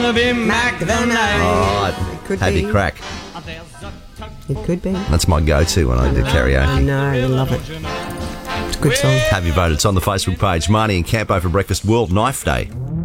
Oh, could Happy be. Crack. It could be. That's my go-to when I do I karaoke. know, I love it. It's a good song. Have you voted? It's on the Facebook page. Marnie and Campo for breakfast. World Knife Day.